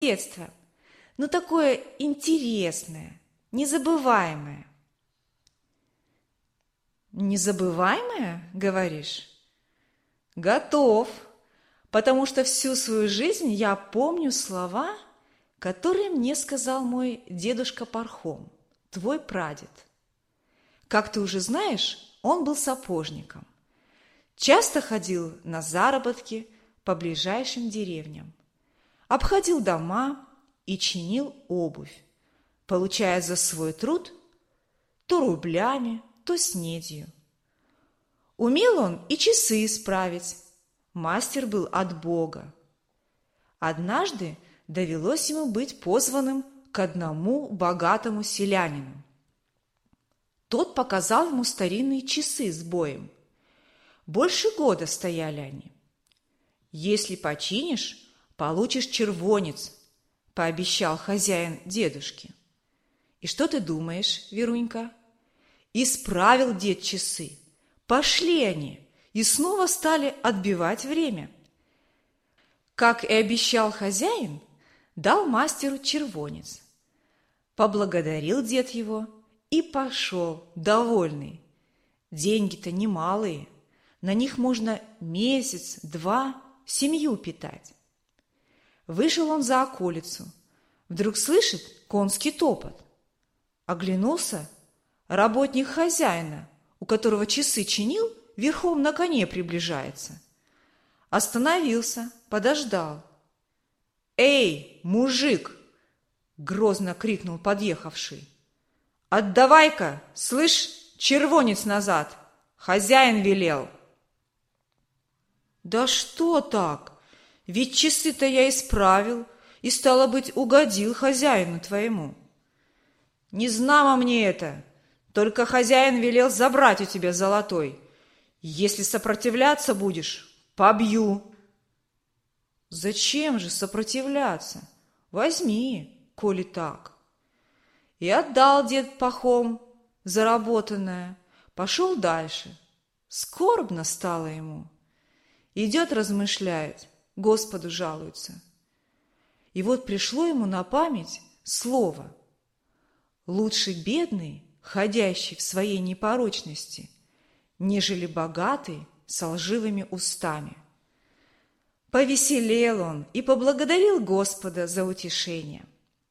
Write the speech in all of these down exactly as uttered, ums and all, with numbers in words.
детство, но такое интересное, незабываемое. Незабываемое, говоришь? Готов, потому что всю свою жизнь я помню слова, которые мне сказал мой дедушка Пархом, твой прадед. Как ты уже знаешь, он был сапожником. Часто ходил на заработки по ближайшим деревням, обходил дома и чинил обувь, получая за свой труд то рублями, то снедью. Умел он и часы исправить, мастер был от Бога. Однажды довелось ему быть позванным к одному богатому селянину. Тот показал ему старинные часы с боем. Больше года стояли они. «Если починишь, получишь червонец», – пообещал хозяин дедушке. И что ты думаешь, Верунька? Исправил дед часы. Пошли они и снова стали отбивать время. Как и обещал хозяин, дал мастеру червонец. Поблагодарил дед его и пошел, довольный. Деньги-то немалые, на них можно месяц-два семью питать. Вышел он за околицу, вдруг слышит конский топот. Оглянулся, работник хозяина, у которого часы чинил, верхом на коне приближается. Остановился, подождал. «Эй, мужик!» – грозно крикнул подъехавший. «Отдавай-ка, слышь, червонец назад! Хозяин велел!» «Да что так? Ведь часы-то я исправил и, стало быть, угодил хозяину твоему». «Не знамо мне это, только хозяин велел забрать у тебя золотой. Если сопротивляться будешь, побью». «Зачем же сопротивляться? Возьми, коли так». И отдал дед пахом заработанное, пошел дальше. Скорбно стало ему. Идет, размышляет, Господу жалуется. И вот пришло ему на память слово: «Лучше бедный, ходящий в своей непорочности, нежели богатый со лживыми устами». Повеселел он и поблагодарил Господа за утешение.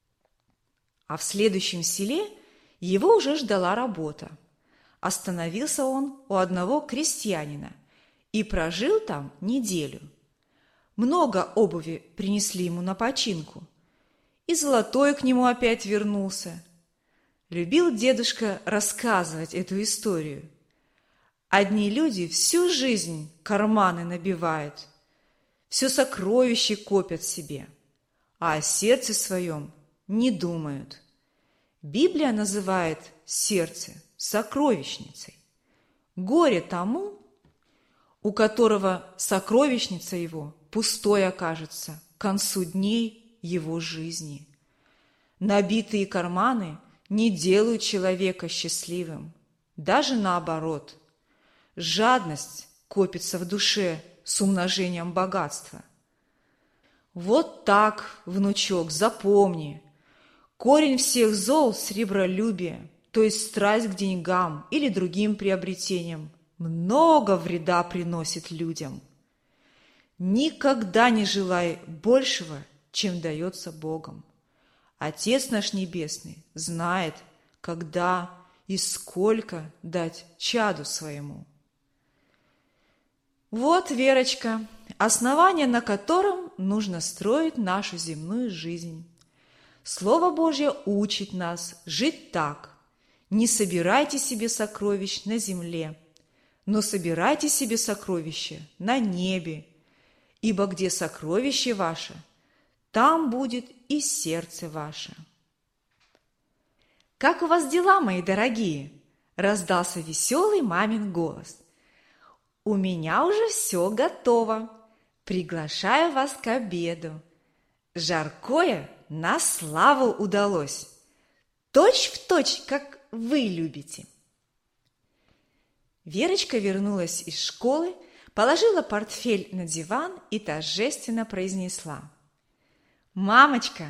А в следующем селе его уже ждала работа. Остановился он у одного крестьянина и прожил там неделю. Много обуви принесли ему на починку, и золотой к нему опять вернулся. Любил дедушка рассказывать эту историю. Одни люди всю жизнь карманы набивают, все сокровища копят себе, а о сердце своем не думают. Библия называет сердце сокровищницей. Горе тому, у которого сокровищница его пустой окажется к концу дней его жизни. Набитые карманы не делают человека счастливым, даже наоборот. Жадность копится в душе с умножением богатства. Вот так, внучок, запомни. Корень всех зол – сребролюбие, то есть страсть к деньгам или другим приобретениям, много вреда приносит людям. Никогда не желай большего, чем дается Богом. Отец наш Небесный знает, когда и сколько дать чаду своему. Вот, Верочка, основание, на котором нужно строить нашу земную жизнь. Слово Божье учит нас жить так: не собирайте себе сокровищ на земле, но собирайте себе сокровища на небе, ибо где сокровище ваше, там будет и сердце ваше. «Как у вас дела, мои дорогие?» – раздался веселый мамин голос. «У меня уже все готово. Приглашаю вас к обеду. Жаркое на славу удалось. Точь в точь, как вы любите». Верочка вернулась из школы, положила портфель на диван и торжественно произнесла: Мамочка,